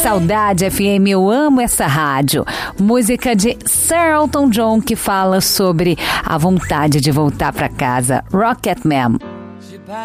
Saudade FM, eu amo essa rádio. Música de Sir Elton John que fala sobre a vontade de voltar para casa. Rocketman.